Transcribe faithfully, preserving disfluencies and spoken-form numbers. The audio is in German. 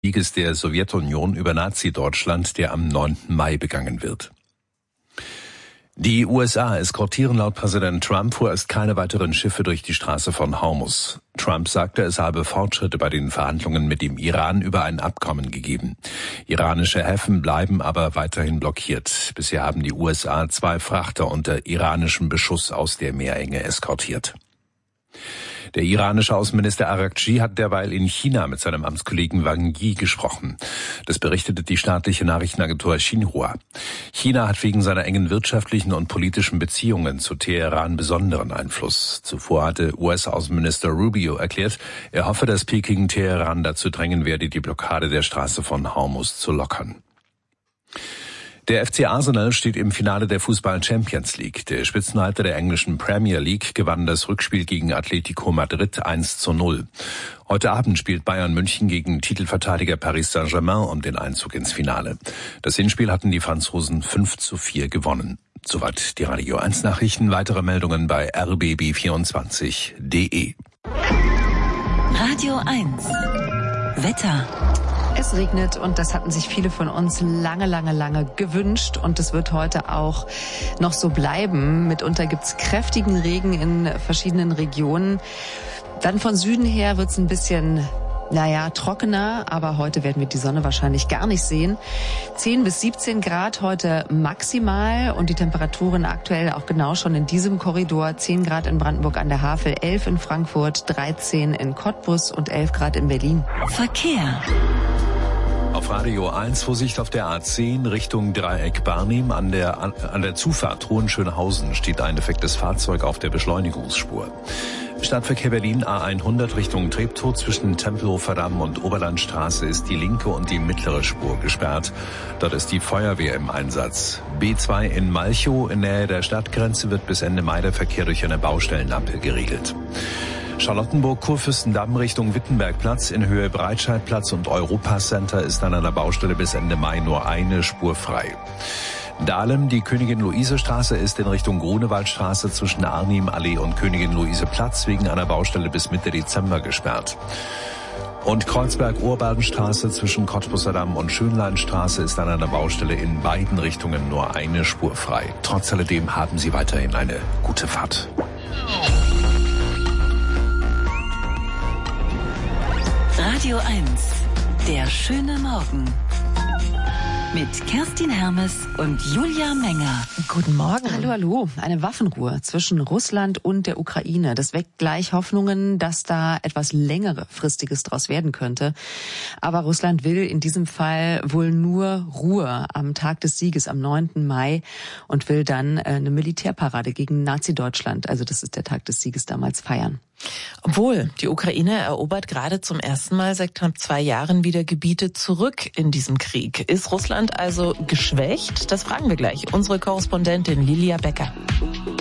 Sieges der Sowjetunion über Nazi-Deutschland, der am neunten Mai begangen wird. Die U S A eskortieren laut Präsident Trump vorerst keine weiteren Schiffe durch die Straße von Hormuz. Trump sagte, es habe Fortschritte bei den Verhandlungen mit dem Iran über ein Abkommen gegeben. Iranische Häfen bleiben aber weiterhin blockiert. Bisher haben die U S A zwei Frachter unter iranischem Beschuss aus der Meerenge eskortiert. Der iranische Außenminister Araghchi hat derweil in China mit seinem Amtskollegen Wang Yi gesprochen. Das berichtete die staatliche Nachrichtenagentur Xinhua. China hat wegen seiner engen wirtschaftlichen und politischen Beziehungen zu Teheran besonderen Einfluss. Zuvor hatte U S-Außenminister Rubio erklärt, er hoffe, dass Peking Teheran dazu drängen werde, die Blockade der Straße von Hormuz zu lockern. Der F C Arsenal steht im Finale der Fußball-Champions League. Der Spitzenreiter der englischen Premier League gewann das Rückspiel gegen Atletico Madrid eins zu null. Heute Abend spielt Bayern München gegen Titelverteidiger Paris Saint-Germain um den Einzug ins Finale. Das Hinspiel hatten die Franzosen fünf zu vier gewonnen. Soweit die Radio eins Nachrichten. Weitere Meldungen bei r b b vierundzwanzig punkt d e. Radio eins Wetter. Es regnet und das hatten sich viele von uns lange, lange, lange gewünscht und es wird heute auch noch so bleiben. Mitunter gibt's kräftigen Regen in verschiedenen Regionen. Dann von Süden her wird's ein bisschen, naja, trockener, aber heute werden wir die Sonne wahrscheinlich gar nicht sehen. zehn bis siebzehn Grad heute maximal und die Temperaturen aktuell auch genau schon in diesem Korridor. zehn Grad in Brandenburg an der Havel, elf in Frankfurt, dreizehn in Cottbus und elf Grad in Berlin. Verkehr. Auf Radio eins, Vorsicht auf der A zehn Richtung Dreieck Barnim. An der, an, an der Zufahrt Hohenschönhausen steht ein defektes Fahrzeug auf der Beschleunigungsspur. Stadtverkehr Berlin A hundert Richtung Treptow zwischen Tempelhofer Damm und Oberlandstraße ist die linke und die mittlere Spur gesperrt. Dort ist die Feuerwehr im Einsatz. B zwei in Malchow in Nähe der Stadtgrenze wird bis Ende Mai der Verkehr durch eine Baustellenampel geregelt. Charlottenburg-Kurfürstendamm Richtung Wittenbergplatz in Höhe Breitscheidplatz und Europa-Center ist an einer Baustelle bis Ende Mai nur eine Spur frei. Dahlem, die Königin-Luise-Straße ist in Richtung Grunewaldstraße zwischen Arnim-Allee und Königin-Luise-Platz wegen einer Baustelle bis Mitte Dezember gesperrt. Und Kreuzberg-Urbadenstraße zwischen Cottbusser Damm und Schönleinstraße ist an einer Baustelle in beiden Richtungen nur eine Spur frei. Trotz alledem haben Sie weiterhin eine gute Fahrt. Radio eins, der schöne Morgen. Mit Kerstin Hermes und Julia Menger. Guten Morgen. Hallo, hallo. Eine Waffenruhe zwischen Russland und der Ukraine. Das weckt gleich Hoffnungen, dass da etwas längerefristiges draus werden könnte. Aber Russland will in diesem Fall wohl nur Ruhe am Tag des Sieges am neunten Mai und will dann eine Militärparade gegen Nazi-Deutschland, also das ist der Tag des Sieges damals, feiern. Obwohl, die Ukraine erobert gerade zum ersten Mal seit knapp zwei Jahren wieder Gebiete zurück in diesem Krieg. Ist Russland also geschwächt? Das fragen wir gleich. Unsere Korrespondentin Lilia Becker.